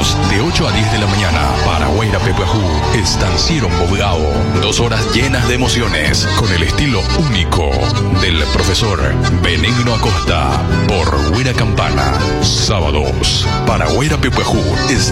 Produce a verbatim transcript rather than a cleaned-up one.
sábados de ocho a diez de la mañana. Paraguaira Pepuajú, Estanciero Bobgao. Dos horas llenas de emociones con el estilo único del profesor Benigno Acosta por Huira Campana. Sábados, Paraguaira Pepuajú.